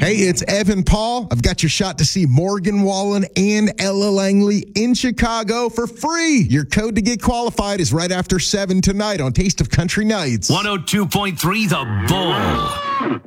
Hey, it's Evan Paul. I've got your shot to see Morgan Wallen and Ella Langley in Chicago for free. Your code to get qualified is right after 7 tonight on Taste of Country Nights. 102.3 The Bull.